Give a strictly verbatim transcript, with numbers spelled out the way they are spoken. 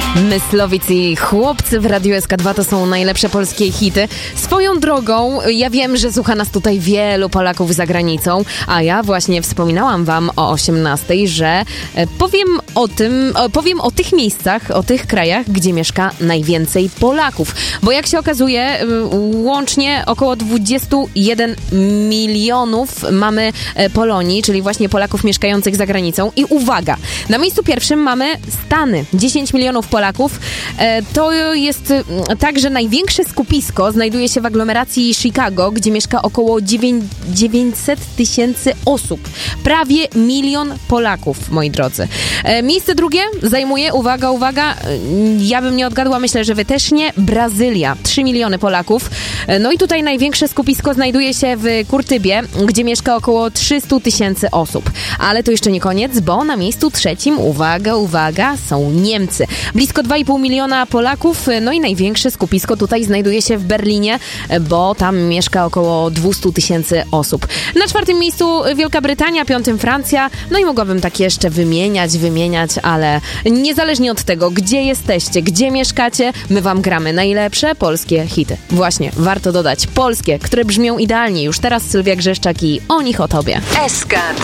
Myslowic i Chłopcy w Radiu S K dwa to są najlepsze polskie hity. Swoją drogą, ja wiem, że słucha nas tutaj wielu Polaków za granicą, a ja właśnie wspominałam wam o osiemnastej, że powiem o tym, powiem o tych miejscach, o tych krajach, gdzie mieszka najwięcej Polaków. Bo jak się okazuje, łącznie około dwadzieścia jeden milionów mamy Polonii, czyli właśnie Polaków mieszkających za granicą. I uwaga, na miejscu pierwszym mamy Stany. dziesięć milionów Polaków. To jest także największe skupisko znajduje się w aglomeracji Chicago, gdzie mieszka około dziewięćset tysięcy osób. Prawie milion Polaków, moi drodzy. Miejsce drugie zajmuje, uwaga, uwaga, ja bym nie odgadła, myślę, że wy też nie, Brazylia. trzy miliony Polaków. No i tutaj największe skupisko znajduje się w Kurtybie, gdzie mieszka około trzysta tysięcy osób. Ale to jeszcze nie koniec, bo na miejscu trzecim, uwaga, uwaga, są Niemcy. Blisko dwa i pół miliona Polaków, no i największe skupisko tutaj znajduje się w Berlinie, bo tam mieszka około dwieście tysięcy osób. Na czwartym miejscu Wielka Brytania, piątym Francja, no i mogłabym tak jeszcze wymieniać, wymieniać, ale niezależnie od tego, gdzie jesteście, gdzie mieszkacie, my wam gramy najlepsze polskie hity. Właśnie, warto dodać, polskie, które brzmią idealnie. Już teraz Sylwia Grzeszczak i O nich o tobie. S K